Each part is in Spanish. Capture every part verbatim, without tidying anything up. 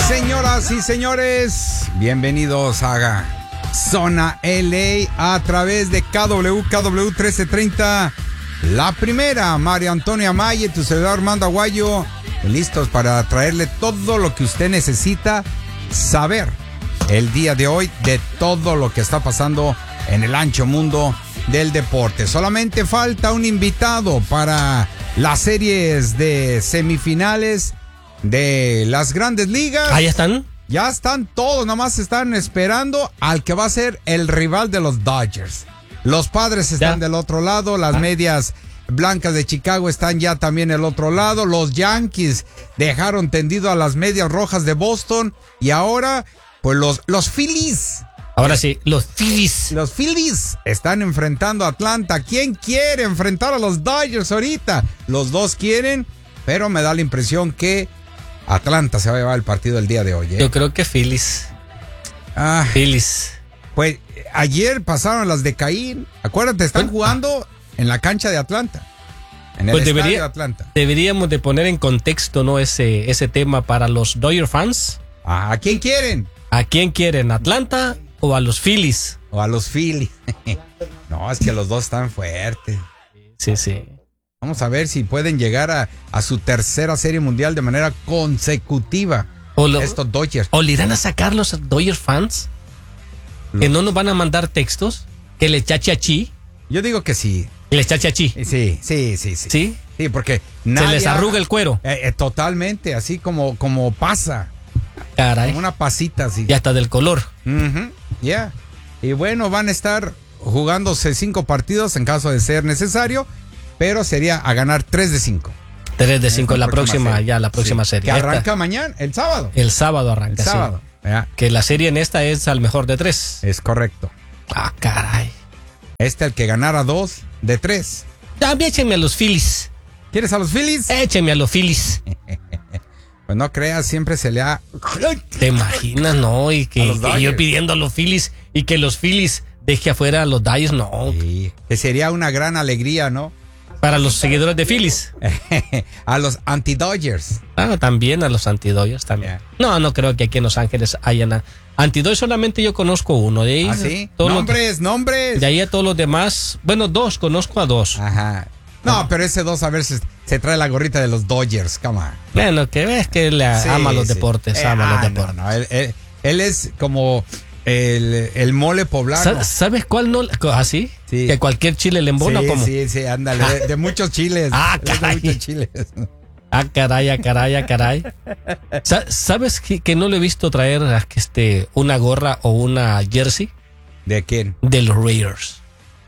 Señoras y señores, bienvenidos a Zona L A a través de K W K W trece treinta. La primera, Mario Antonio Amaya y tu servidor Armando Aguayo, listos para traerle todo lo que usted necesita saber el día de hoy de todo lo que está pasando en el ancho mundo del deporte. Solamente falta un invitado para las series de semifinales de las grandes ligas. Ahí están. Ya están todos, nada más están esperando al que va a ser el rival de los Dodgers. Los Padres están ya del otro lado, las ah. medias blancas de Chicago están ya también del otro lado, los Yankees dejaron tendido a las medias rojas de Boston y ahora, pues los, los Phillies. Ahora sí, los Phillies. Los Phillies están enfrentando a Atlanta. ¿Quién quiere enfrentar a los Dodgers ahorita? Los dos quieren, pero me da la impresión que Atlanta se va a llevar el partido el día de hoy, ¿eh? Yo creo que Phillies. Ah, Phillies. Pues ayer pasaron las de Caín. Acuérdate, están jugando en la cancha de Atlanta. En el pues estadio debería, de Atlanta. Deberíamos de poner en contexto, ¿no? Ese, ese tema para los Dodger fans. Ah, ¿a quién quieren? ¿A quién quieren? ¿Atlanta o a los Phillies? O a los Phillies. No, es que los dos están fuertes. Sí, sí. Vamos a ver si pueden llegar a, a su tercera serie mundial de manera consecutiva. O lo, estos Dodgers. ¿O le irán a sacar los Dodger fans? Los... ¿Que no nos van a mandar textos? ¿Que le chachachi? Yo digo que sí. ¿Que le chachachi? Sí, sí, sí, sí. ¿Sí? Sí, porque nadie... Se les arruga el cuero. Eh, eh, totalmente, así como, como pasa. Caray. Como una pasita así. Y hasta del color. Uh-huh. Ya. Yeah. Y bueno, van a estar jugándose cinco partidos en caso de ser necesario. Pero sería a ganar tres de cinco. tres de cinco la próxima, próxima ya la próxima sí. serie. Que arranca esta, mañana, el sábado. El sábado arranca, el sábado. Sí. Que la serie en esta es al mejor de tres. Es correcto. Ah, caray. Este el que ganara dos de tres. También échenme a los Phillies. ¿Quieres a los Phillies? Échenme a los Phillies. Pues no creas, siempre se le ha... ¿Te imaginas, no? Y que, que yo pidiendo a los Phillies y que los Phillies deje afuera a los Dodgers, no. Sí, que sería una gran alegría, ¿no? Para los seguidores de Phillies. A los anti-Dodgers. Ah, también a los anti-Dodgers también. Yeah. No, no creo que aquí en Los Ángeles hayan... Anti-Dodgers solamente yo conozco uno de ellos. ¿Ah, sí? Nombres, los... nombres. De ahí a todos los demás... Bueno, dos, conozco a dos. Ajá. No, ah. pero ese dos a ver si se trae la gorrita de los Dodgers, come on. Bueno, que ves que él sí, ama los sí. deportes, eh, ama ah, los deportes. No, no, él, él, él es como... El, el mole poblano. ¿Sabes cuál no? ¿Así? ¿Ah, sí? ¿Que cualquier chile le embona sí, o cómo? Sí, sí, ándale. De, de muchos chiles. Ah, caray. De muchos chiles. Ah, caray, ah, caray, ah, caray. ¿Sabes que, que no le he visto traer este, una gorra o una jersey? ¿De quién? De los Raiders.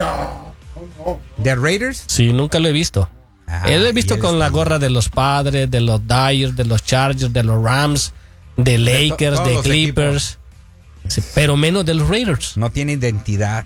¿De Raiders? Sí, nunca lo he visto. Ah, Él lo he visto con la gorra de los Padres, de los Dodgers, de los Chargers, de los Rams, de Lakers, de, de Clippers. Equipos. Sí, pero menos de los Raiders. No tiene identidad.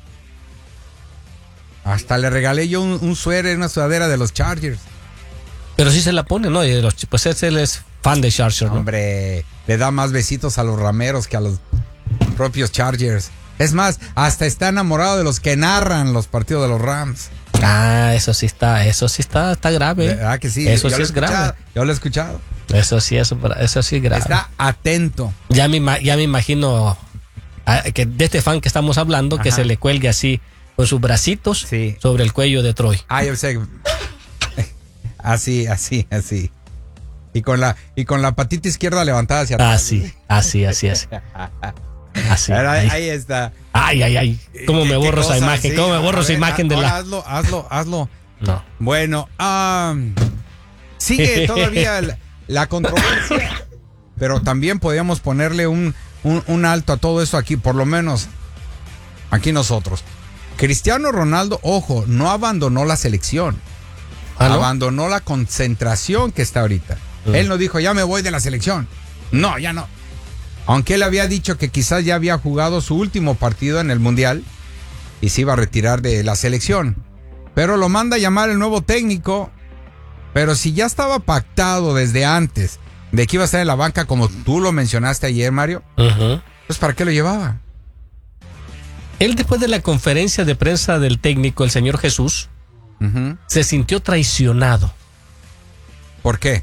Hasta le regalé yo un, un suéter, una sudadera de los Chargers. Pero sí se la pone, ¿no? Y de los, pues él es fan de Chargers, ¿no? Hombre, le da más besitos a los rameros que a los propios Chargers. Es más, hasta está enamorado de los que narran los partidos de los Rams. Ah, eso sí está, eso sí está, está grave. ¿Verdad que sí? Eso yo sí es grave. Yo lo he escuchado. Eso sí, eso, eso sí es grave. Está atento. Ya me, ya me imagino a, que de este fan que estamos hablando, Ajá. que se le cuelgue así con sus bracitos sí. sobre el cuello de Troy. Ah, yo sé. Así, así, así. Y con la y con la patita izquierda levantada hacia atrás. Así, así, así, así. Así. Ahí, ahí está. Ay, ay, ay. ¿Cómo me borro esa imagen? Sí, ¿Cómo me borro esa imagen de la? Hazlo, hazlo, hazlo. No. Bueno, um, sigue todavía la, la controversia. Pero también podríamos ponerle un, un, un alto a todo eso aquí, por lo menos aquí nosotros. Cristiano Ronaldo, ojo, no abandonó la selección. ¿Ah, no? Abandonó la concentración que está ahorita. Mm. Él no dijo, ya me voy de la selección. No, ya no. Aunque él había dicho que quizás ya había jugado su último partido en el Mundial y se iba a retirar de la selección. Pero lo manda a llamar el nuevo técnico. Pero si ya estaba pactado desde antes de que iba a estar en la banca, como tú lo mencionaste ayer, Mario, uh-huh. pues ¿para qué lo llevaba? Él, después de la conferencia de prensa del técnico, el señor Jesús, uh-huh. se sintió traicionado. ¿Por qué?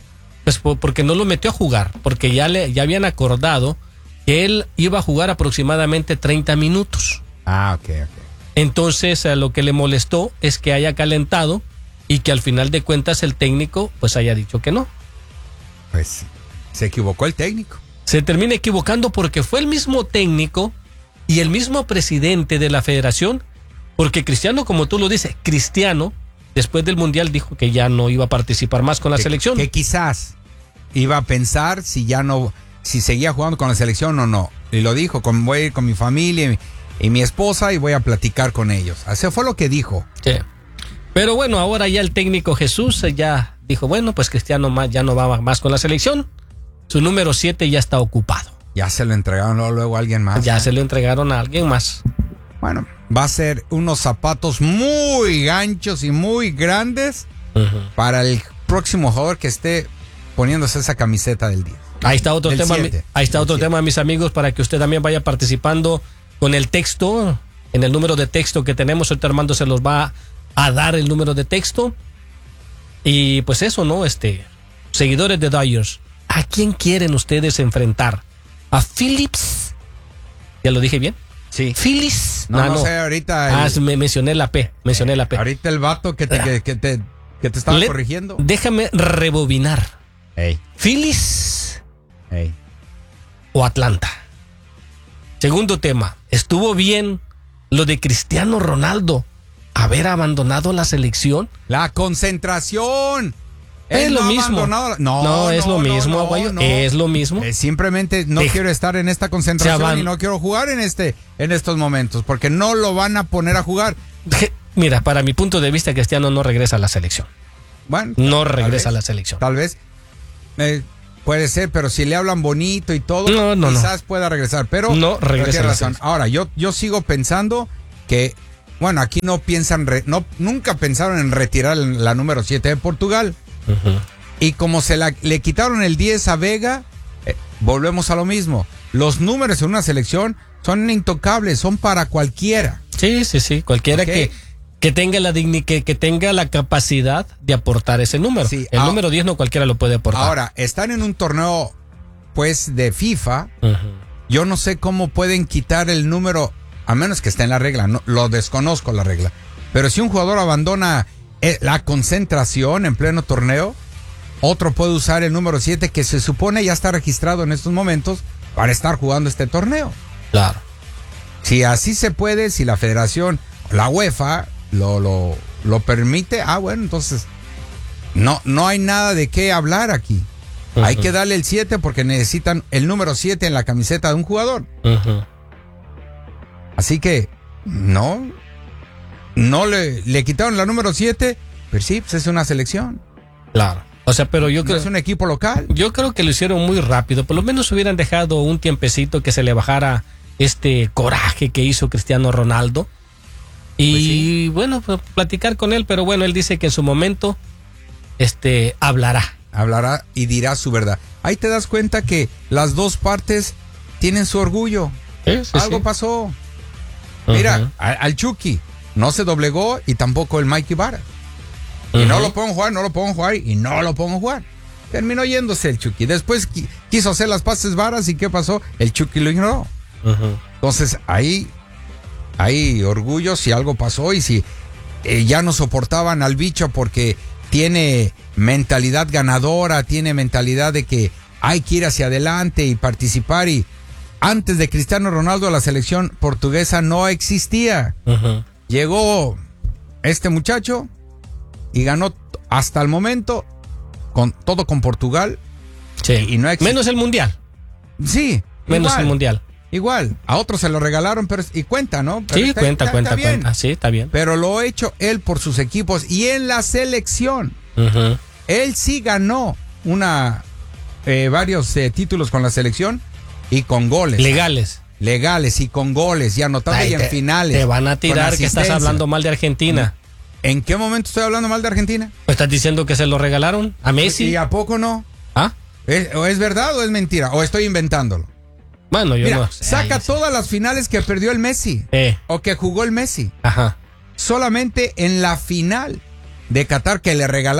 Pues porque no lo metió a jugar, porque ya le ya habían acordado que él iba a jugar aproximadamente treinta minutos. Ah, ok, ok. Entonces, a lo que le molestó es que haya calentado y que al final de cuentas el técnico pues haya dicho que no. Pues se equivocó el técnico. Se termina equivocando porque fue el mismo técnico y el mismo presidente de la federación, porque Cristiano, como tú lo dices, Cristiano, después del Mundial dijo que ya no iba a participar más con la que, selección. Que quizás iba a pensar si ya no, si seguía jugando con la selección o no. Y lo dijo, con, voy a ir con mi familia y, y mi esposa y voy a platicar con ellos. Así fue lo que dijo. Sí. Pero bueno, ahora ya el técnico Jesús ya dijo, bueno, pues Cristiano ya no va más con la selección. Su número siete ya está ocupado. Ya se lo entregaron luego, luego a alguien más. Ya ¿eh? se lo entregaron a alguien más. Bueno, va a ser unos zapatos muy anchos y muy grandes uh-huh. para el próximo jugador que esté poniéndose esa camiseta del día. Ahí está otro del tema, siete, ahí está otro siete. tema, mis amigos, para que usted también vaya participando con el texto, en el número de texto que tenemos. Ahorita Armando se los va a dar el número de texto. Y pues eso, ¿no? Este, seguidores de Dodgers, ¿a quién quieren ustedes enfrentar? ¿A Phillips? ¿Ya lo dije bien? Sí. ¿Phillips? No, no, no sé, ahorita... El... Ah, me mencioné la P, mencioné eh, la P. Ahorita el vato que te, que, que te, que te estaba Le, corrigiendo. Déjame rebobinar. Hey. ¿Phillies? Hey. ¿O Atlanta? Segundo tema, ¿estuvo bien lo de Cristiano Ronaldo haber abandonado la selección? La concentración. Es Él lo no mismo. No, no, no, es lo mismo, no, Aguayo. No. Es lo mismo. Eh, simplemente no de... quiero estar en esta concentración van... y no quiero jugar en este, en estos momentos, porque no lo van a poner a jugar. De... Mira, para mi punto de vista, Cristiano no regresa a la selección. Bueno, no regresa vez, a la selección. Tal vez. Eh, puede ser, pero si le hablan bonito y todo, no, no, quizás no. pueda regresar. Pero no regresa. Pero razón. Ahora, yo, yo sigo pensando que, bueno, aquí no piensan, re, no, nunca pensaron en retirar la número siete de Portugal. Uh-huh. Y como se la, le quitaron el diez a Vega, eh, volvemos a lo mismo. Los números en una selección son intocables, son para cualquiera. Sí, sí, sí, cualquiera okay. que, que tenga la digni, que, que tenga la capacidad de aportar ese número. Sí, el ah, número diez no cualquiera lo puede aportar. Ahora, están en un torneo, pues, de FIFA. Uh-huh. Yo no sé cómo pueden quitar el número, a menos que esté en la regla, no, lo desconozco la regla. Pero si un jugador abandona eh, la concentración en pleno torneo, otro puede usar el número siete que se supone ya está registrado en estos momentos para estar jugando este torneo. Claro. Si así se puede, si la federación, la UEFA lo, lo, lo permite, ah bueno, entonces no, no hay nada de qué hablar aquí. Uh-huh. Hay que darle el siete porque necesitan el número siete en la camiseta de un jugador. Uh-huh. Así que no, no le, le quitaron la número siete, pero sí, pues es una selección. Claro. O sea, pero yo no creo... es un equipo local. Yo creo que lo hicieron muy rápido. Por lo menos hubieran dejado un tiempecito que se le bajara este coraje que hizo Cristiano Ronaldo. Y pues sí. bueno, pues, platicar con él. Pero bueno, él dice que en su momento este, hablará. Hablará y dirá su verdad. Ahí te das cuenta que las dos partes tienen su orgullo. Sí, sí, Algo sí. pasó. Uh-huh. Mira, al, al Chucky no se doblegó y tampoco el Mikey Vara. Y uh-huh. no lo pueden jugar, no lo pueden jugar y no lo pueden jugar. Terminó yéndose el Chucky. Después qui- quiso hacer las pases varas y ¿qué pasó? El Chucky lo ignoró. Uh-huh. Entonces ahí hay orgullo si algo pasó y si eh, ya no soportaban al bicho porque tiene mentalidad ganadora, tiene mentalidad de que hay que ir hacia adelante y participar. Y antes de Cristiano Ronaldo la selección portuguesa no existía. Uh-huh. Llegó este muchacho y ganó hasta el momento con todo con Portugal. Sí. Y no exist- menos el mundial. Sí. Menos igual, el mundial. Igual. A otros se lo regalaron, pero y cuenta, ¿no? Pero sí, está, cuenta, está, cuenta, está cuenta. Sí, está bien. Pero lo ha hecho él por sus equipos y en la selección. Uh-huh. Él sí ganó una eh, varios eh, títulos con la selección y con goles. Legales. Legales y con goles y anotando y en te, finales. Te van a tirar que estás hablando mal de Argentina. ¿En qué momento estoy hablando mal de Argentina? Pues estás diciendo que se lo regalaron a Messi. ¿Y a poco no? ¿Ah? ¿Es, o es verdad o es mentira? ¿O estoy inventándolo? Bueno, yo Mira, no. saca Ay, todas las finales que perdió el Messi. Eh. O que jugó el Messi. Ajá. Solamente en la final de Qatar que le regalaron,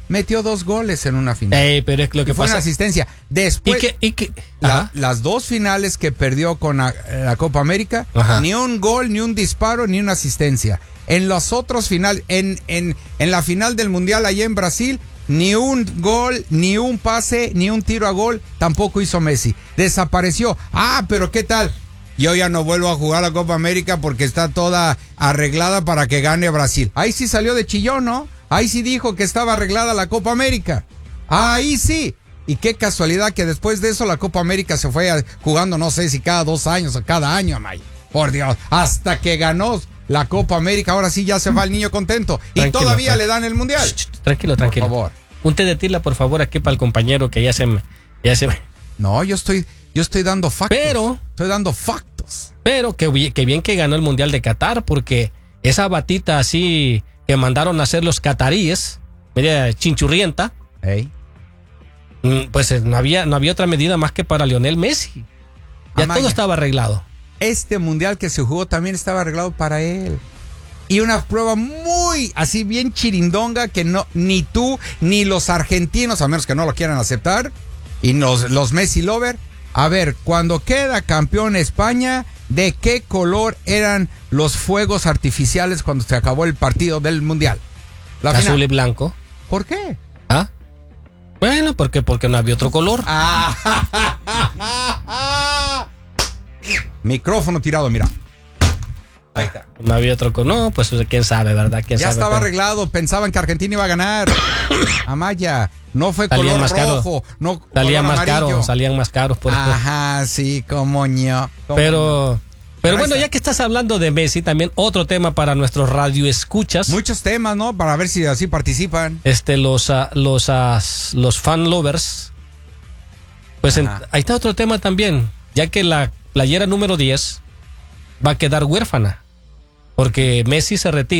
metió dos goles en una final. Ey, pero es lo que y fue pasa. una asistencia. Después, ¿Y qué, y qué? la, las dos finales que perdió con la, la Copa América, Ajá. ni un gol, ni un disparo, ni una asistencia. En los otros finales, en, en, en la final del Mundial allá en Brasil, ni un gol, ni un pase, ni un tiro a gol, tampoco hizo Messi. Desapareció. Ah, pero ¿qué tal? Yo ya no vuelvo a jugar la Copa América porque está toda arreglada para que gane Brasil. Ahí sí salió de chillón, ¿no? Ahí sí dijo que estaba arreglada la Copa América. Ahí sí. Y qué casualidad que después de eso la Copa América se fue a, jugando, no sé si cada dos años o cada año, Amaya. Por Dios, hasta que ganó la Copa América, ahora sí ya se va el niño contento. Y Tranquilo, todavía tranquilo. le dan el Mundial. Ch, ch, tranquilo, tranquilo. Por favor. Un té de tila, por favor, aquí para el compañero que ya se me... Ya se me... No, yo estoy, yo estoy dando factos. Pero- Estoy dando factos. Pero que, bi- que bien que ganó el Mundial de Qatar, porque esa batita así que mandaron a hacer los cataríes, media chinchurrienta, Ey. mm, pues eh, no había, no había otra medida más que para Lionel Messi. Ya Amaya. todo estaba arreglado. Este Mundial que se jugó también estaba arreglado para él. Y una prueba muy así bien chirindonga que no ni tú ni los argentinos, a menos que no lo quieran aceptar, y los, los Messi lover. A ver, cuando queda campeón España, ¿de qué color eran los fuegos artificiales cuando se acabó el partido del Mundial? La Azul final. y blanco. ¿Por qué? ¿Ah? Bueno, porque porque no había otro color. Ah. Micrófono tirado, mira. Ahí está. No había otro color. No, pues quién sabe, ¿verdad? ¿Quién Ya sabe? estaba Pero- arreglado, pensaban que Argentina iba a ganar. Amaya, no fue Salían color más caro. rojo, no Salían color más amarillo. caros, salían más caros. Por Ajá, sí, como ño. cómo Pero, ño. pero ahí bueno, está. ya que estás hablando de Messi, también otro tema para nuestros radioescuchas. Muchos temas, ¿no? Para ver si así participan. Este, los, ah, los, ah, los fan lovers. Pues en- Ajá. ahí está otro tema también, ya que la playera número diez va a quedar huérfana, porque Messi se retira.